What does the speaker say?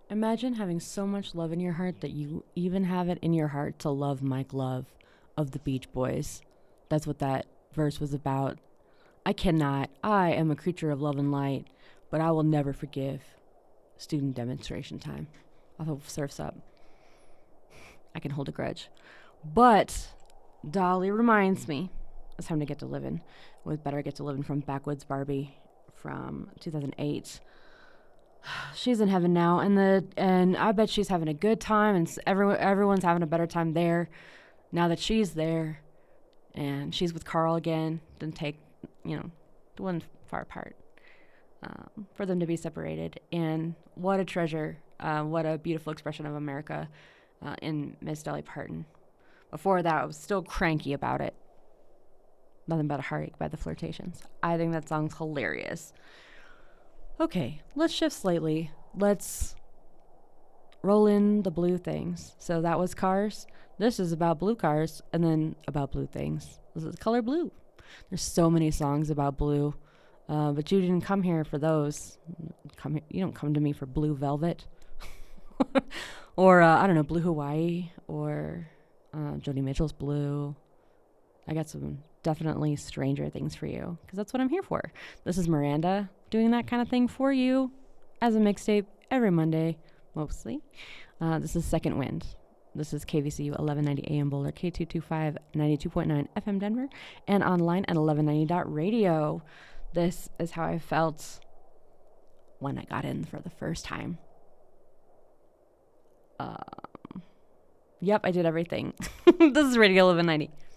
Imagine having so much love in your heart that you even have it in your heart to love Mike Love of the Beach Boys. That's what that verse was about. I cannot. I am a creature of love and light, but I will never forgive student demonstration time. Although Surf's Up, I can hold a grudge. But Dolly reminds me it's time to get to living with Better Get to Living from Backwoods Barbie from 2008. She's in heaven now, and I bet she's having a good time, and everyone's having a better time there now that she's there, and she's with Carl again. Didn't take, the one far apart for them to be separated, and what a treasure, what a beautiful expression of America in Miss Dolly Parton. Before that, I was still cranky about it. Nothing but a heartache by the Flirtations. I think that song's hilarious. Okay, let's shift slightly. Let's roll in the blue things. So that was Cars. This is about blue cars, and then about blue things. This is Color Blue. There's so many songs about blue, but you didn't come here for those. You don't come to me for Blue Velvet, or I don't know, Blue Hawaii, or Joni Mitchell's Blue. I got some definitely stranger things for you, because that's what I'm here for. This is Miranda doing that kind of thing for you as a mixtape every Monday, mostly. This is Second Wind. This is KVCU 1190 AM Boulder, K225 92.9 FM Denver, and online at 1190.radio. This is how I felt when I got in for the first time. Yep, I did everything. This is Radio 1190.